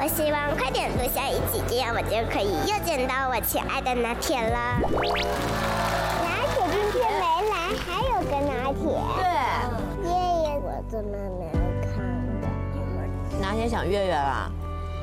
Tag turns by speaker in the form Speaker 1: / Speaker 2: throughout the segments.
Speaker 1: 我希望快点录下一集，这样我就可以又见到我亲爱的拿铁了。拿铁今天没来，还有个拿铁。对，爷爷，我怎么没有看到？
Speaker 2: 拿铁想月月啦。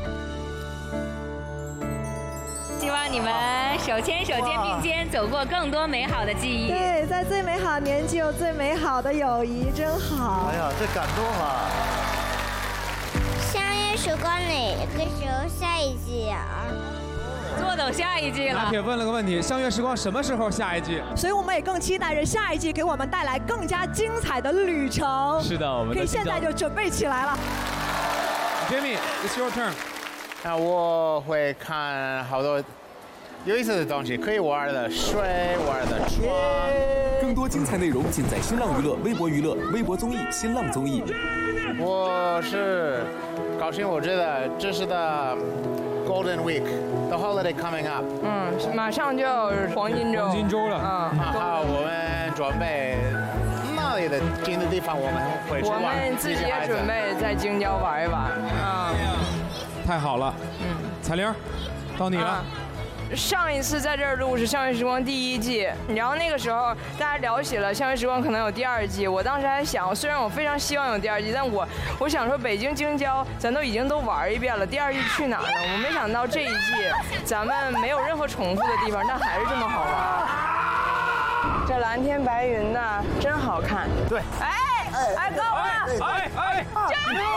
Speaker 3: 希望你们手牵手、肩并肩，走过更多美好的记忆。
Speaker 4: 对，在最美好的年纪有最美好的友谊，真好。
Speaker 5: 哎呀，这感动啊！
Speaker 1: 相约时光哪个时候下一季啊？
Speaker 3: 坐等下一季了。
Speaker 6: 拿铁问了个问题：相约时光什么时候下一季？
Speaker 4: 所以我们也更期待着下一季给我们带来更加精彩的旅程。
Speaker 6: 是的，我们
Speaker 4: 可以现在就准备起来了。
Speaker 6: Jimmy, it's your turn.
Speaker 7: 那我会看好多有意思的东西，可以玩的水，玩的船。
Speaker 8: 更多精彩内容尽在新浪娱乐、微博娱乐、微博综艺、新浪综艺。
Speaker 7: 我是高兴，我觉得这是的 Golden Week, the holiday coming up。
Speaker 9: 马上就要黄金周。
Speaker 6: 黄金周了。
Speaker 7: 好，我们准备那里的近的地方，我们会去玩。
Speaker 9: 我们自己也准备在京郊玩一玩。
Speaker 6: 太好了。彩玲，到你了。
Speaker 9: 上一次在这儿录是《相约时光》第1季，然后那个时候大家聊起了《相约时光》可能有第2季，我当时还想，虽然我非常希望有第2季，但我想说北京京郊咱都已经都玩一遍了，第2季去哪儿呢？我没想到这一季咱们没有任何重复的地方，但还是这么好玩。这蓝天白云的真好看。
Speaker 7: 对，
Speaker 9: 够了！加油！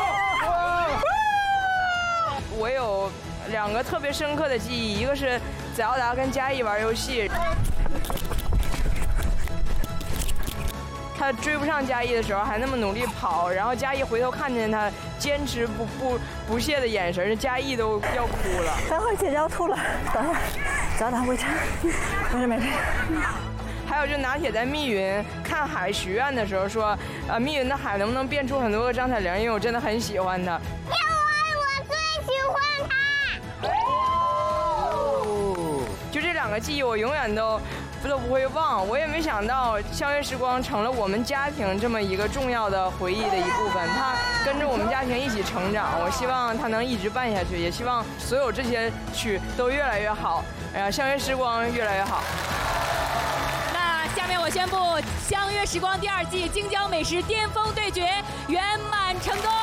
Speaker 9: 我有2个特别深刻的记忆，一个是载奥达跟嘉义玩游戏，他追不上嘉义的时候还那么努力跑，然后嘉义回头看见他坚持不懈的眼神，嘉义都要哭了。
Speaker 4: 待会儿姐姐要吐了，等会儿载奥达回家。没事。
Speaker 9: 还有就拿铁在密云看海许愿的时候说，密云的海能不能变出很多个张彩玲，因为我真的很喜欢他。
Speaker 1: 我最喜欢他。
Speaker 9: 就这2个记忆，我永远都不会忘。我也没想到相约时光成了我们家庭这么一个重要的回忆的一部分，它跟着我们家庭一起成长。我希望它能一直办下去，也希望所有这些曲都越来越好，相约时光越来越好。
Speaker 3: 下面我宣布《相约时光》第2季京郊美食巅峰对决圆满成功！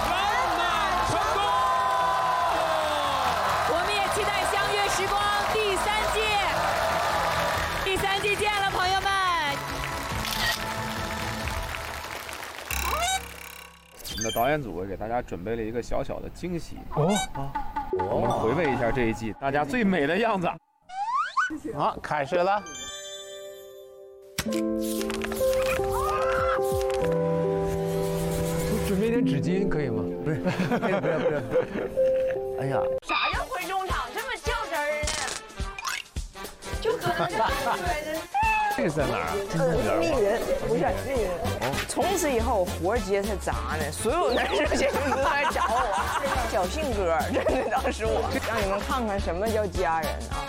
Speaker 3: 我们也期待《相约时光》第3季。第3季见了，朋友们！
Speaker 10: 我们的导演组给大家准备了一个小小的惊喜。我们回味一下这一季大家最美的样子。
Speaker 7: 好，开始了。
Speaker 6: 准备点纸巾可以吗？
Speaker 5: 不是。哎呀，
Speaker 2: 啥叫回中场这么较真儿呢？就搁那
Speaker 10: 这个在哪儿啊？
Speaker 9: 密云不是密云。从此以后活接才砸呢，所有男生先生都来找我。小信哥，真的当时我让你们看看什么叫家人啊。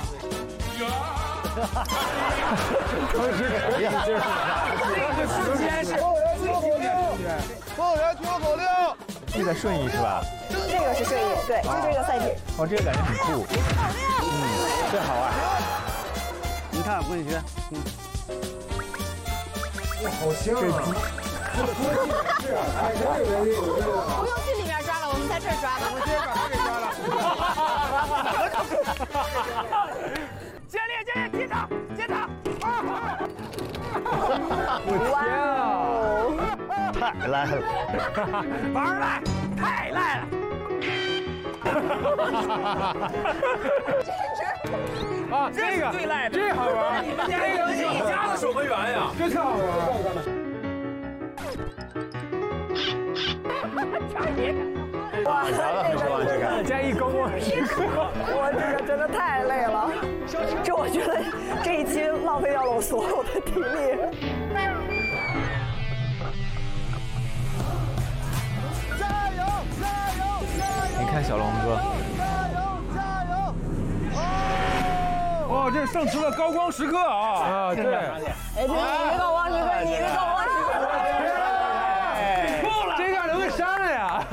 Speaker 5: 所有人听我口令。
Speaker 10: 这个顺义是吧？
Speaker 4: 这个是顺义，对，就这个赛品。
Speaker 10: 这个感觉很酷。这好玩。
Speaker 5: 你看，不许学。
Speaker 6: 哇，好香啊！
Speaker 2: 不用去里面抓了，我们在这儿抓吧。
Speaker 6: 我直接把他给抓了。
Speaker 7: 接力，接场！
Speaker 6: 我天啊！
Speaker 5: 太烂了，
Speaker 7: 玩赖，太赖了。
Speaker 6: 这个最赖的，这好玩。
Speaker 7: 你们家有一家的守门员呀，
Speaker 6: 这特好玩。
Speaker 5: 哇，
Speaker 6: 嘉义高光时刻，
Speaker 4: 我这个真的太累了，这我觉得这一期浪费掉了我所有的体力。
Speaker 10: 你看小龙哥，
Speaker 6: 哇，这是盛慈的高光时刻啊！对，
Speaker 4: 这是你的高光时刻，你的高光时刻。
Speaker 6: 这样能给删了呀！